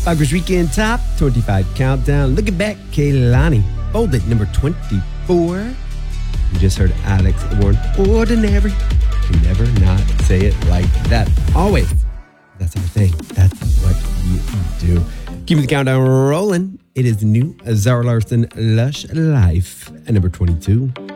August Weekend Top 25 Countdown. Looking back, Kehlani. Bold at number 24. You just heard Alex Warren. Ordinary. Can never not say it like that. Always. That's our thing. That's what you do. Keep the countdown rolling. It is new. Zara Larsson, Lush Life at number 22.